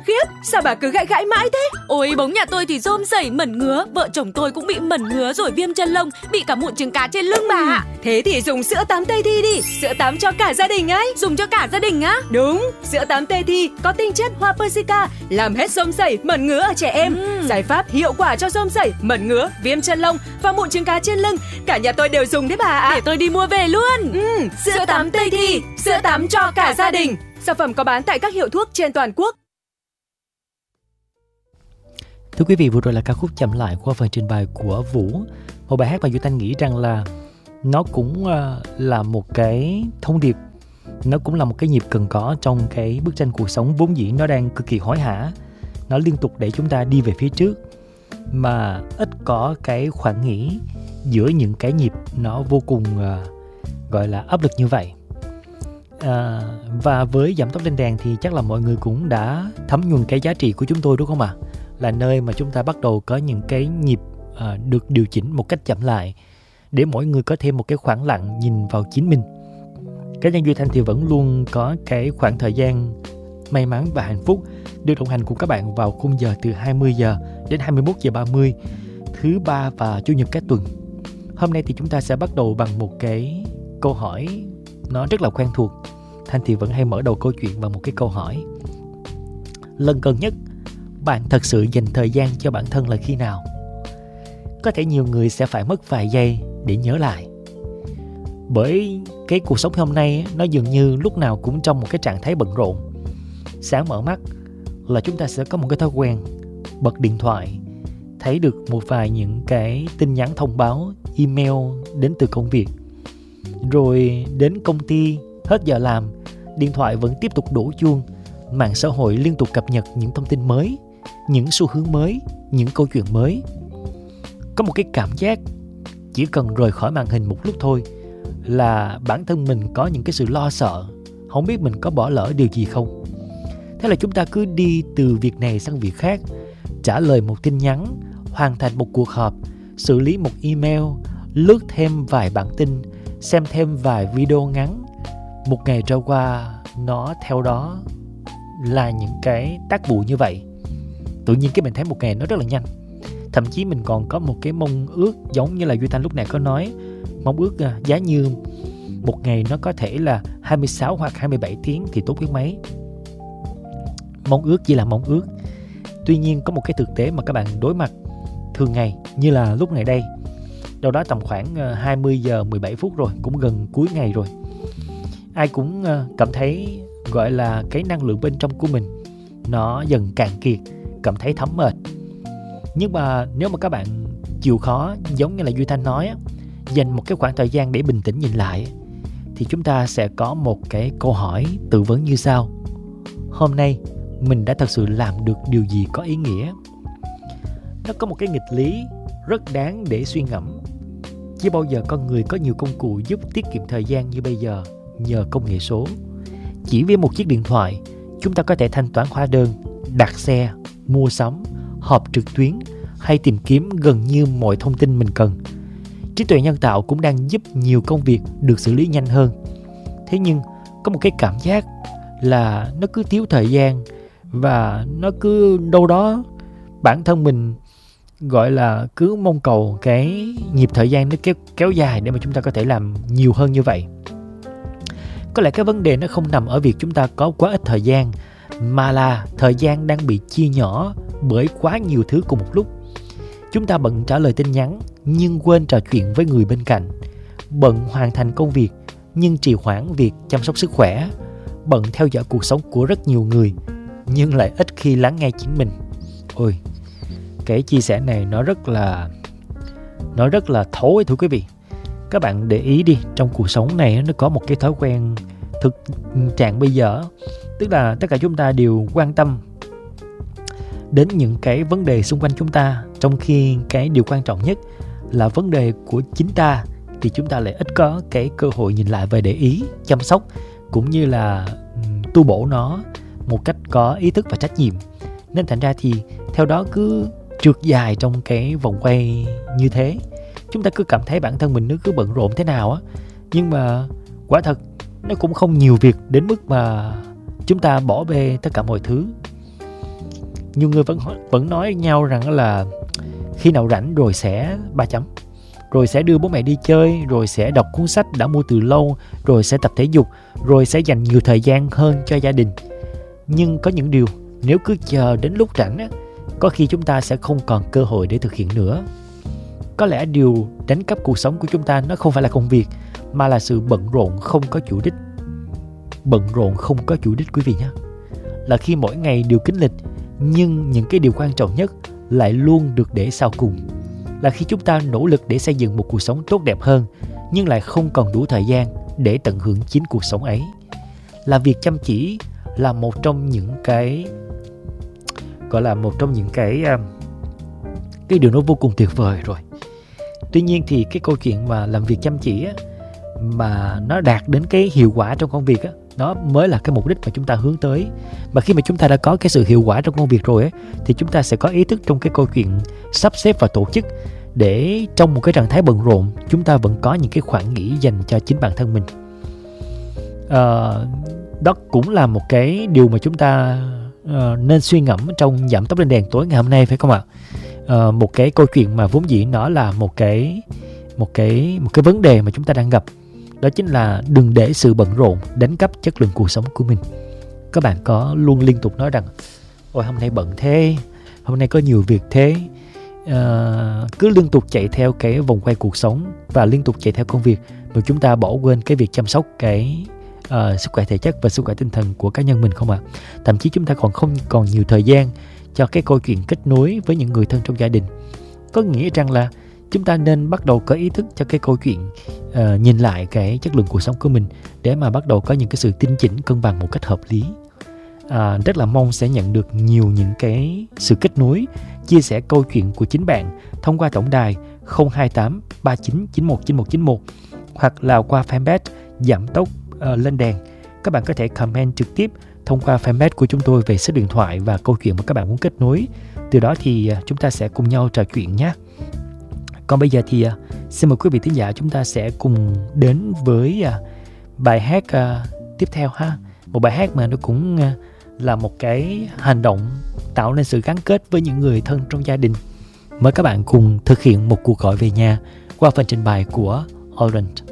Khiếp, sao bà cứ gãi gãi mãi thế? Ôi, bóng nhà tôi thì rôm rẩy mẩn ngứa. Vợ chồng tôi cũng bị mẩn ngứa rồi viêm chân lông, bị cả mụn trứng cá trên lưng bà ạ. Thế thì dùng sữa tắm Tây Thi đi. Sữa tắm cho cả gia đình ấy. Dùng cho cả gia đình á? Đúng, sữa tắm Tây Thi có tinh chất hoa Persica, làm hết rôm rẩy, mẩn ngứa ở trẻ em. Giải pháp hiệu quả cho rôm rẩy, mẩn ngứa, viêm chân lông và mụn trứng cá trên lưng. Cả nhà tôi đều dùng đấy bà ạ. Để tôi đi mua về luôn. Sữa tắm Tây Thi, sữa tắm cho cả gia đình. Sản phẩm có bán tại các hiệu thuốc trên toàn quốc. Thưa quý vị, vừa rồi là ca khúc Chậm Lại qua phần trình bày của Vũ. Một bài hát mà Duy Thanh nghĩ rằng là nó cũng là một cái thông điệp, nó cũng là một cái nhịp cần có trong cái bức tranh cuộc sống vốn dĩ nó đang cực kỳ hối hả. Nó liên tục để chúng ta đi về phía trước mà ít có cái khoảng nghỉ giữa những cái nhịp nó vô cùng gọi là áp lực như vậy. Và với Giảm Tốc Lên Đèn thì chắc là mọi người cũng đã thấm nhuần cái giá trị của chúng tôi, đúng không ạ? Là nơi mà chúng ta bắt đầu có những cái nhịp được điều chỉnh một cách chậm lại để mỗi người có thêm một cái khoảng lặng nhìn vào chính mình. Cá nhân Duy Thanh thì vẫn luôn có cái khoảng thời gian may mắn và hạnh phúc được đồng hành cùng các bạn vào khung giờ từ 20 giờ đến 21 giờ 30 thứ ba và chủ nhật các tuần. Hôm nay thì chúng ta sẽ bắt đầu bằng một cái câu hỏi nó rất là quen thuộc. Thanh thì vẫn hay mở đầu câu chuyện bằng một cái câu hỏi: lần gần nhất bạn thật sự dành thời gian cho bản thân là khi nào? Có thể nhiều người sẽ phải mất vài giây để nhớ lại. Bởi cái cuộc sống hôm nay nó dường như lúc nào cũng trong một cái trạng thái bận rộn. Sáng mở mắt là chúng ta sẽ có một cái thói quen bật điện thoại, thấy được một vài những cái tin nhắn thông báo, email đến từ công việc. Rồi đến công ty, hết giờ làm, điện thoại vẫn tiếp tục đổ chuông. Mạng xã hội liên tục cập nhật những thông tin mới, những xu hướng mới, những câu chuyện mới. Có một cái cảm giác chỉ cần rời khỏi màn hình một lúc thôi là bản thân mình có những cái sự lo sợ, không biết mình có bỏ lỡ điều gì không. Thế là chúng ta cứ đi từ việc này sang việc khác, trả lời một tin nhắn, hoàn thành một cuộc họp, xử lý một email, lướt thêm vài bản tin, xem thêm vài video ngắn. Một ngày trôi qua, nó theo đó là những cái tác vụ như vậy. Tự nhiên cái mình thấy một ngày nó rất là nhanh. Thậm chí mình còn có một cái mong ước giống như là Duy Thanh lúc này có nói, mong ước giá như một ngày nó có thể là 26 hoặc 27 tiếng thì tốt biết mấy. Mong ước chỉ là mong ước. Tuy nhiên có một cái thực tế mà các bạn đối mặt thường ngày, như là lúc này đây, đâu đó tầm khoảng 20 giờ 17 phút rồi, cũng gần cuối ngày rồi. Ai cũng cảm thấy gọi là cái năng lượng bên trong của mình nó dần cạn kiệt, cảm thấy thấm mệt. Nhưng mà nếu mà các bạn chịu khó, giống như là Duy Thanh nói, dành một cái khoảng thời gian để bình tĩnh nhìn lại, thì chúng ta sẽ có một cái câu hỏi tự vấn như sau: hôm nay mình đã thật sự làm được điều gì có ý nghĩa? Nó có một cái nghịch lý rất đáng để suy ngẫm. Chưa bao giờ con người có nhiều công cụ giúp tiết kiệm thời gian như bây giờ nhờ công nghệ số. Chỉ với một chiếc điện thoại, chúng ta có thể thanh toán hóa đơn, đặt xe, mua sắm, họp trực tuyến hay tìm kiếm gần như mọi thông tin mình cần. Trí tuệ nhân tạo cũng đang giúp nhiều công việc được xử lý nhanh hơn. Thế nhưng có một cái cảm giác là nó cứ thiếu thời gian và nó cứ đâu đó bản thân mình gọi là cứ mong cầu cái nhịp thời gian nó kéo dài để mà chúng ta có thể làm nhiều hơn như vậy. Có lẽ cái vấn đề nó không nằm ở việc chúng ta có quá ít thời gian, mà là thời gian đang bị chia nhỏ bởi quá nhiều thứ cùng một lúc. Chúng ta bận trả lời tin nhắn nhưng quên trò chuyện với người bên cạnh, bận hoàn thành công việc nhưng trì hoãn việc chăm sóc sức khỏe, bận theo dõi cuộc sống của rất nhiều người nhưng lại ít khi lắng nghe chính mình. Ôi, cái chia sẻ này nó rất là thấu ấy thưa quý vị. Các bạn để ý đi, trong cuộc sống này nó có một cái thói quen thực trạng bây giờ, tức là tất cả chúng ta đều quan tâm đến những cái vấn đề xung quanh chúng ta, trong khi cái điều quan trọng nhất là vấn đề của chính ta thì chúng ta lại ít có cái cơ hội nhìn lại và để ý, chăm sóc cũng như là tu bổ nó một cách có ý thức và trách nhiệm. Nên thành ra thì theo đó cứ trượt dài trong cái vòng quay như thế. Chúng ta cứ cảm thấy bản thân mình nó cứ bận rộn thế nào á, nhưng mà quả thật nó cũng không nhiều việc đến mức mà chúng ta bỏ bê tất cả mọi thứ. Nhiều người vẫn nói nhau rằng là khi nào rảnh rồi sẽ rồi sẽ đưa bố mẹ đi chơi, rồi sẽ đọc cuốn sách đã mua từ lâu, rồi sẽ tập thể dục, rồi sẽ dành nhiều thời gian hơn cho gia đình. Nhưng có những điều nếu cứ chờ đến lúc rảnh á, có khi chúng ta sẽ không còn cơ hội để thực hiện nữa. Có lẽ điều đánh cắp cuộc sống của chúng ta nó không phải là công việc, mà là sự bận rộn không có chủ đích. Bận rộn không có chủ đích quý vị nhé. Là khi mỗi ngày đều kín lịch, nhưng những cái điều quan trọng nhất lại luôn được để sau cùng. Là khi chúng ta nỗ lực để xây dựng một cuộc sống tốt đẹp hơn, nhưng lại không còn đủ thời gian để tận hưởng chính cuộc sống ấy. Là việc chăm chỉ là một trong những cái điều nó vô cùng tuyệt vời rồi. Tuy nhiên thì cái câu chuyện mà làm việc chăm chỉ á, mà nó đạt đến cái hiệu quả trong công việc á, nó mới là cái mục đích mà chúng ta hướng tới. Mà khi mà chúng ta đã có cái sự hiệu quả trong công việc rồi á, thì chúng ta sẽ có ý thức trong cái câu chuyện sắp xếp và tổ chức, để trong một cái trạng thái bận rộn chúng ta vẫn có những cái khoảng nghỉ dành cho chính bản thân mình. Đó cũng là một cái điều mà chúng ta nên suy ngẫm trong Giảm Tốc Lên Đèn tối ngày hôm nay, phải không ạ? Một cái câu chuyện mà vốn dĩ nó là một cái vấn đề mà chúng ta đang gặp. Đó chính là đừng để sự bận rộn đánh cắp chất lượng cuộc sống của mình. Các bạn có luôn liên tục nói rằng ôi hôm nay bận thế, hôm nay có nhiều việc thế, cứ liên tục chạy theo cái vòng quay cuộc sống và liên tục chạy theo công việc, mà chúng ta bỏ quên cái việc chăm sóc cái sức khỏe thể chất và sức khỏe tinh thần của cá nhân mình không ạ? Thậm chí chúng ta còn không còn nhiều thời gian cho cái câu chuyện kết nối với những người thân trong gia đình. Có nghĩa rằng là chúng ta nên bắt đầu có ý thức cho cái câu chuyện nhìn lại cái chất lượng cuộc sống của mình, để mà bắt đầu có những cái sự tinh chỉnh cân bằng một cách hợp lý. Rất là mong sẽ nhận được nhiều những cái sự kết nối, chia sẻ câu chuyện của chính bạn thông qua tổng đài 028 39 91 9191 hoặc là qua fanpage Giảm Tốc Lên Đèn. Các bạn có thể comment trực tiếp thông qua fanpage của chúng tôi về số điện thoại và câu chuyện mà các bạn muốn kết nối. Từ đó thì chúng ta sẽ cùng nhau trò chuyện nhé. Còn bây giờ thì xin mời quý vị thính giả chúng ta sẽ cùng đến với bài hát tiếp theo ha. Một bài hát mà nó cũng là một cái hành động tạo nên sự gắn kết với những người thân trong gia đình. Mời các bạn cùng thực hiện một cuộc gọi về nhà qua phần trình bày của Orange.